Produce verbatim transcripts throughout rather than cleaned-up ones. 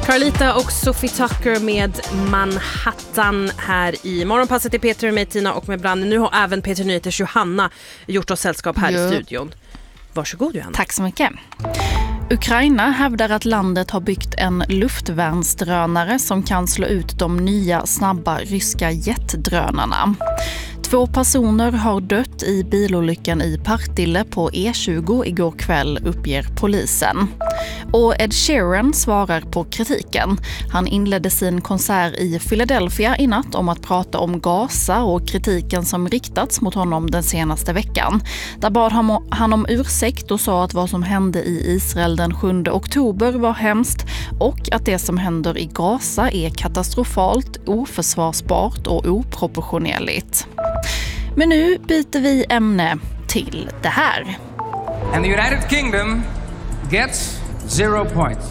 Carlita och Sophie Tucker med Manhattan här i Morgonpasset i Peter och mig, Tina, och med Branden. Nu har även Peter Nyheters Johanna gjort oss sällskap här jo. i studion. Varsågod, Johanna. Tack så mycket. Ukraina hävdar att landet har byggt en luftvärnsdrönare som kan slå ut de nya snabba ryska jetdrönarna. Två personer har dött i bilolyckan i Partille på E tjugo igår kväll, uppger polisen. Och Ed Sheeran svarar på kritiken. Han inledde sin konsert i Philadelphia i natt om att prata om Gaza och kritiken som riktats mot honom den senaste veckan. Där bad han om ursäkt och sa att vad som hände i Israel den sjunde oktober var hemskt och att det som händer i Gaza är katastrofalt, oförsvarsbart och oproportionerligt. Men nu byter vi ämne till det här. And the United Kingdom gets zero points.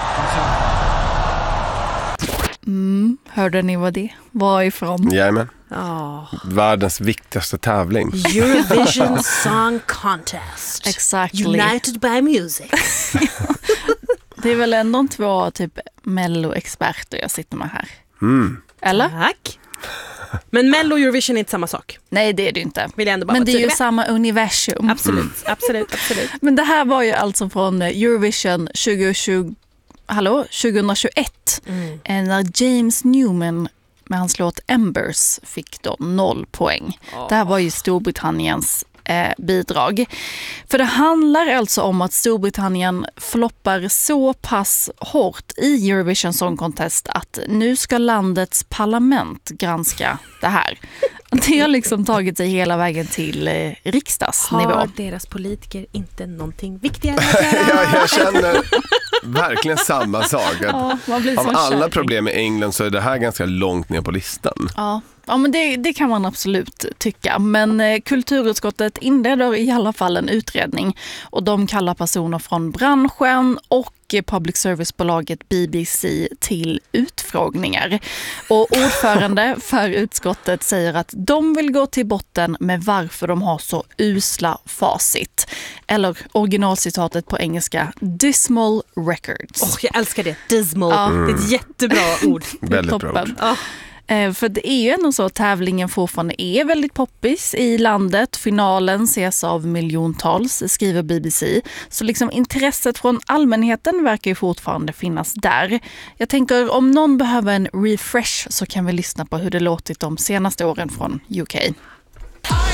Mm, hörde ni vad det var ifrån? Jajamän. Oh. Världens viktigaste tävling. Eurovision Song Contest. Exactly. United by Music. Det är väl ändå två typ Mello-experter jag sitter med här. Mm. Eller? Tack. Men Mello och Eurovision är inte samma sak. Nej, det är det inte. Vill jag ändå bara Men det är ju med. samma universum. Absolut, Mm. absolut, absolut. Men det här var ju alltså från Eurovision tjugo tjugo, hallå, tjugohundratjugoett. Mm. När James Newman med hans låt Embers fick då noll poäng. Oh. Det här var ju Storbritanniens eh, bidrag. För det handlar alltså om att Storbritannien floppar så pass hårt i Eurovision Song Contest att nu ska landets parlament granska det här. Det har liksom tagit sig hela vägen till eh, riksdagsnivå. Har deras politiker inte någonting viktigare att göra? Ja, jag känner verkligen samma sak. Ja, man blir av så alla kärring. problem i England så är det här ganska långt ner på listan. Ja, ja men det, det kan man absolut tycka. Men eh, kulturutskottet inleder i alla fall en utredning och de kallar personer från branschen och public service-bolaget B B C till utfrågningar. Och ordförande för utskottet säger att de vill gå till botten med varför de har så usla facit. Eller originalcitatet på engelska, dismal records. Åh, oh, jag älskar det. Dismal. Ja. Det är ett jättebra ord. Väldigt bra ord. Oh. För det är ju ändå så att tävlingen fortfarande är väldigt poppis i landet. Finalen ses av miljontals, skriver B B C. Så liksom intresset från allmänheten verkar ju fortfarande finnas där. Jag tänker om någon behöver en refresh så kan vi lyssna på hur det låtit de senaste åren från U K.